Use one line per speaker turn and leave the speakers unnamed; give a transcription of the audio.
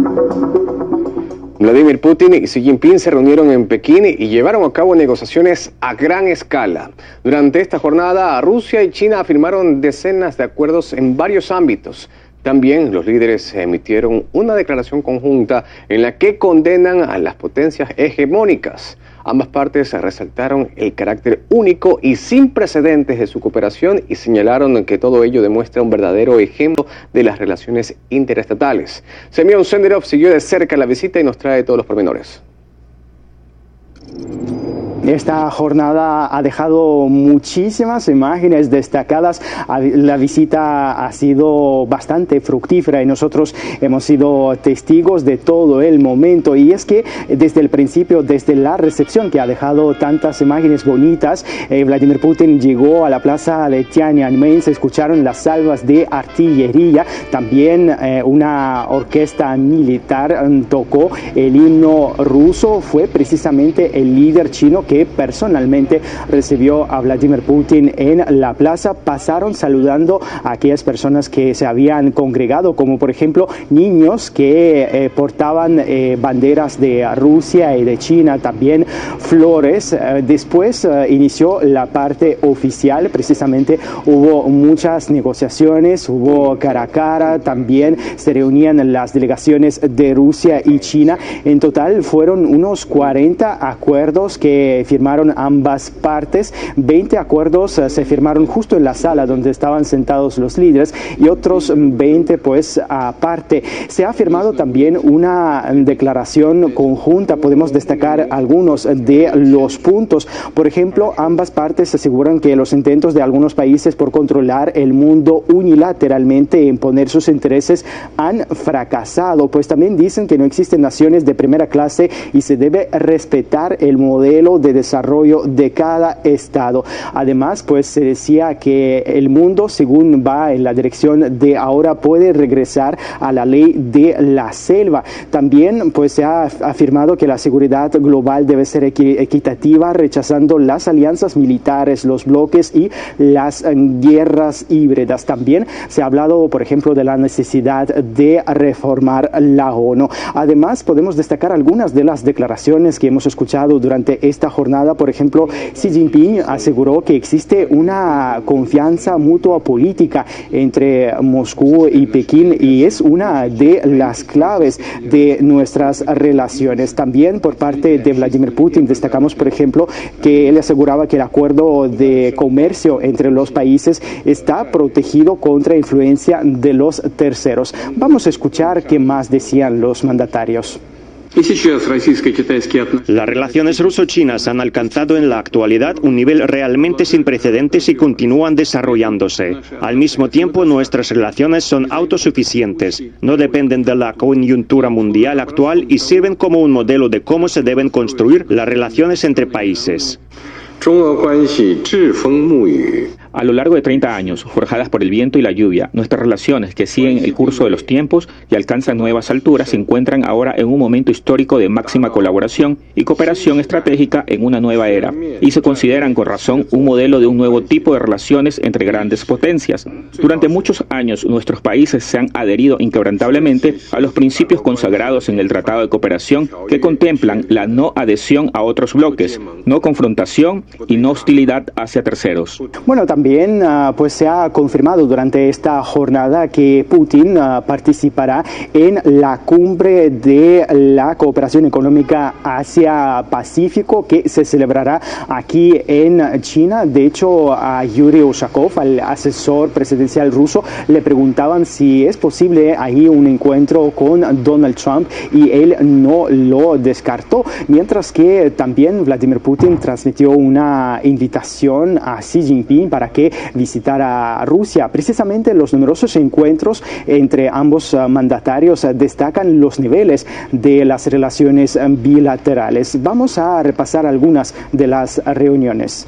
Vladimir Putin y Xi Jinping se reunieron en Pekín y llevaron a cabo negociaciones a gran escala. Durante esta jornada, Rusia y China firmaron decenas de acuerdos en varios ámbitos. También los líderes emitieron una declaración conjunta en la que condenan a las potencias hegemónicas. Ambas partes resaltaron el carácter único y sin precedentes de su cooperación y señalaron que todo ello demuestra un verdadero ejemplo de las relaciones interestatales. Semyon Senderov siguió de cerca la visita y nos trae todos los pormenores.
Esta jornada ha dejado muchísimas imágenes destacadas. La visita ha sido bastante fructífera y nosotros hemos sido testigos de todo el momento. Y es que desde el principio, desde la recepción que ha dejado tantas imágenes bonitas, Vladimir Putin llegó a la plaza de Tiananmen, se escucharon las salvas de artillería, también una orquesta militar tocó el himno ruso. Fue precisamente el líder chino que personalmente recibió a Vladimir Putin en la plaza. Pasaron saludando a aquellas personas que se habían congregado, como por ejemplo niños que portaban banderas de Rusia y de China, también flores. Después inició la parte oficial, precisamente hubo muchas negociaciones, hubo cara a cara, también se reunían las delegaciones de Rusia y China. En total fueron unos 40 acuerdos que firmaron ambas partes. 20 acuerdos se firmaron justo en la sala donde estaban sentados los líderes y otros 20 pues aparte. Se ha firmado también una declaración conjunta. Podemos destacar algunos de los puntos. Por ejemplo, ambas partes aseguran que los intentos de algunos países por controlar el mundo unilateralmente e imponer sus intereses han fracasado. Pues también dicen que no existen naciones de primera clase y se debe respetar el modelo de desarrollo de cada estado. Además, pues se decía que el mundo, según va en la dirección de ahora, puede regresar a la ley de la selva. También pues se ha afirmado que la seguridad global debe ser equitativa, rechazando las alianzas militares, los bloques y las guerras híbridas. También se ha hablado, por ejemplo, de la necesidad de reformar la ONU. Además, podemos destacar algunas de las declaraciones que hemos escuchado durante esta jornada. Por ejemplo, Xi Jinping aseguró que existe una confianza mutua política entre Moscú y Pekín y es una de las claves de nuestras relaciones. También por parte de Vladimir Putin destacamos, por ejemplo, que él aseguraba que el acuerdo de comercio entre los países está protegido contra influencia de los terceros. Vamos a escuchar qué más decían los mandatarios.
Las relaciones ruso-chinas han alcanzado en la actualidad un nivel realmente sin precedentes y continúan desarrollándose. Al mismo tiempo, nuestras relaciones son autosuficientes, no dependen de la coyuntura mundial actual y sirven como un modelo de cómo se deben construir las relaciones entre países.
A lo largo de 30 años, forjadas por el viento y la lluvia, nuestras relaciones, que siguen el curso de los tiempos y alcanzan nuevas alturas, se encuentran ahora en un momento histórico de máxima colaboración y cooperación estratégica en una nueva era, y se consideran con razón un modelo de un nuevo tipo de relaciones entre grandes potencias. Durante muchos años, nuestros países se han adherido inquebrantablemente a los principios consagrados en el Tratado de Cooperación que contemplan la no adhesión a otros bloques, no confrontación y no hostilidad hacia terceros.
Bueno, también pues se ha confirmado durante esta jornada que Putin participará en la cumbre de la cooperación económica Asia-Pacífico que se celebrará aquí en China. De hecho, a Yuri Ushakov, al asesor presidencial ruso, le preguntaban si es posible ahí un encuentro con Donald Trump y él no lo descartó. Mientras que también Vladimir Putin transmitió una invitación a Xi Jinping para que visitara Rusia. Precisamente los numerosos encuentros entre ambos mandatarios destacan los niveles de las relaciones bilaterales. Vamos a repasar algunas de las reuniones.